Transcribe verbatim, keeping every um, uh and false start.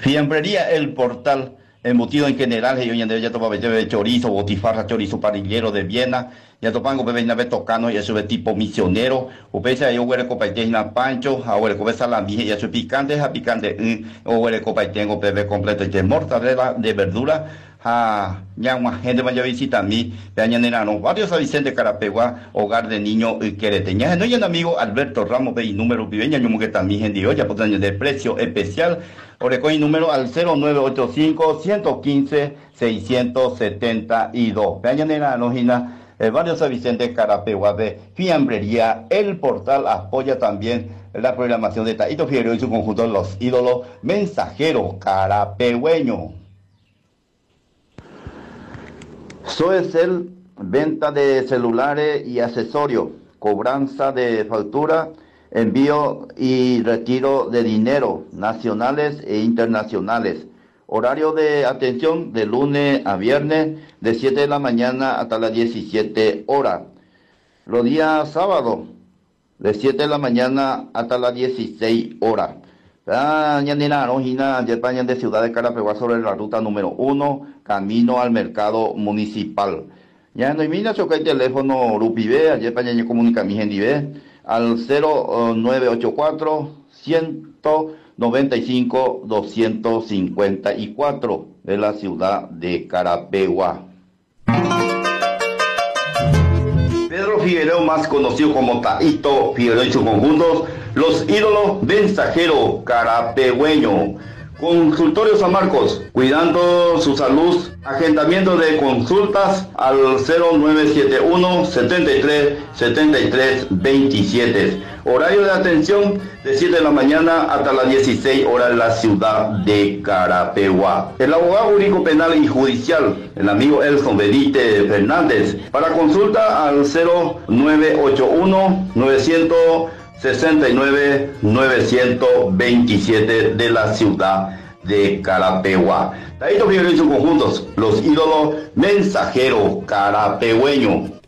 Fiambrería El Portal, embutido en general, y hoy en día ya topa de chorizo, botifarra, chorizo parrillero de Viena, ya topango bebé nave tocano, y eso de tipo misionero, o pese a yo huele copa y pancho, a huele copa salami, y eso picante, a picante, o huele copa y tengo bebé completo, y de mortadela de verdura, a ñama gente vaya a visitar a mí, de añanenano, varios a Vicente Carapegua, hogar de niño y quereteña, no y el amigo Alberto Ramos, ve y número viveña, yo que también gente hoy, ya por de precio especial. Orecoin número al cero nueve ocho cinco, uno uno cinco, seis siete dos. Vean en la nógina, el barrio San Vicente Carapegua de Fiambrería. El Portal apoya también la programación de Taito Figueroa y su conjunto Los Ídolos Mensajeros Carapegüeño. Soecel, venta de celulares y accesorios, cobranza de factura, envío y retiro de dinero nacionales e internacionales. Horario de atención de lunes a viernes de siete de la mañana hasta las diecisiete horas. Los días sábados de siete de la mañana hasta las dieciséis horas. Ah, Ñandina, Rojina, España de Ciudad de Carapegua sobre la ruta número uno, camino al mercado municipal. Ya no hay mina choca el teléfono Rupibe, ayer España ya comunica mi gente al cero nueve ocho cuatro, ciento noventa y cinco, doscientos cincuenta y cuatro de la ciudad de Carapegua. Pedro Figueroa, más conocido como Taito Figueroa y sus conjuntos, Los Ídolos Mensajeros Carapegüeño. Consultorio San Marcos, cuidando su salud, agendamiento de consultas al cero nueve siete uno, setenta y tres, setenta y tres, veintisiete. Horario de atención de siete de la mañana hasta las dieciséis horas en la ciudad de Carapegua. El abogado jurídico penal y judicial, el amigo Elson Benítez Fernández, para consulta al cero nueve ocho uno, novecientos sesenta y nueve, novecientos veintisiete de la ciudad de Carapegua. Taito Figueroa y sus conjuntos, Los Ídolos Mensajeros Carapegüeño.